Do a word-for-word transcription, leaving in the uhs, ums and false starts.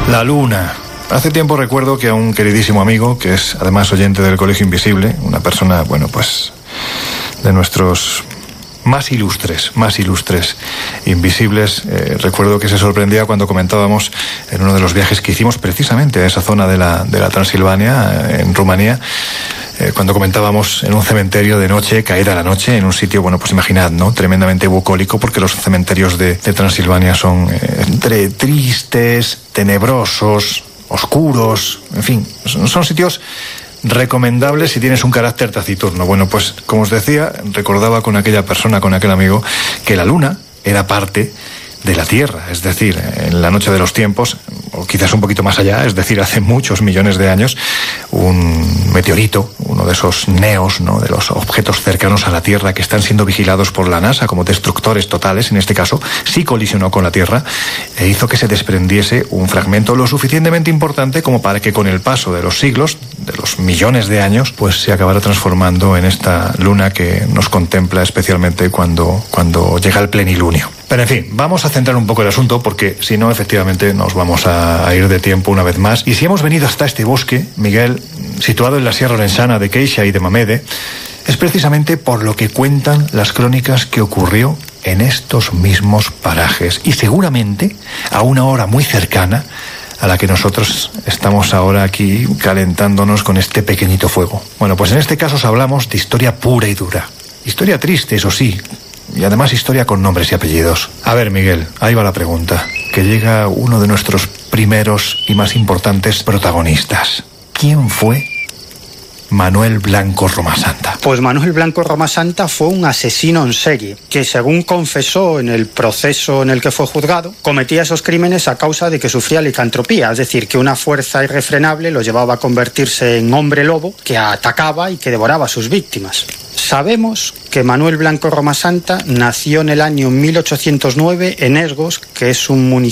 La luna. Hace tiempo recuerdo que a un queridísimo amigo, que es además oyente del Colegio Invisible, una persona, bueno, pues de nuestros más ilustres, más ilustres invisibles, eh, recuerdo que se sorprendía cuando comentábamos en uno de los viajes que hicimos precisamente a esa zona de la, de la Transilvania, eh, en Rumanía, eh, cuando comentábamos en un cementerio de noche, caída la noche, en un sitio, bueno, pues imaginad, ¿no?, tremendamente bucólico, porque los cementerios de, de Transilvania son eh, entre tristes, tenebrosos, oscuros, en fin, son, son sitios recomendables si tienes un carácter taciturno. Bueno, pues como os decía, recordaba con aquella persona, con aquel amigo, que la luna era parte de la Tierra, es decir, en la noche de los tiempos, o quizás un poquito más allá, es decir, hace muchos millones de años, un meteorito, uno de esos neos, ¿no?, de los objetos cercanos a la Tierra que están siendo vigilados por la NASA como destructores totales, en este caso, sí colisionó con la Tierra e hizo que se desprendiese un fragmento lo suficientemente importante como para que con el paso de los siglos, de los millones de años, pues se acabara transformando en esta luna que nos contempla especialmente cuando, cuando llega el plenilunio. Pero en fin, vamos a centrar un poco el asunto porque si no, efectivamente, nos vamos a, a ir de tiempo una vez más. Y si hemos venido hasta este bosque, Miguel, situado en la Sierra Orensana de Queixa y de Mamede, es precisamente por lo que cuentan las crónicas que ocurrió en estos mismos parajes. Y seguramente a una hora muy cercana a la que nosotros estamos ahora aquí calentándonos con este pequeñito fuego. Bueno, pues en este caso os hablamos de historia pura y dura. Historia triste, eso sí. Y además historia con nombres y apellidos. A ver, Miguel, ahí va la pregunta. Que llega uno de nuestros primeros y más importantes protagonistas. ¿Quién fue Manuel Blanco Romasanta? Pues Manuel Blanco Romasanta fue un asesino en serie que, según confesó en el proceso en el que fue juzgado, cometía esos crímenes a causa de que sufría licantropía, es decir, que una fuerza irrefrenable lo llevaba a convertirse en hombre lobo que atacaba y que devoraba a sus víctimas. Sabemos que Manuel Blanco Romasanta nació en el año mil ochocientos nueve en Esgos, que es un municipio